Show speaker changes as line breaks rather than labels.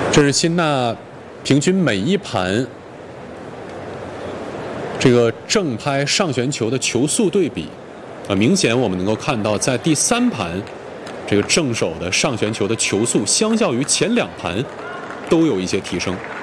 这是辛纳平均每一盘这个正拍上旋球的球速对比，明显我们能够看到，在第3盘，这个正手的上旋球的球速相较于前2盘都有一些提升。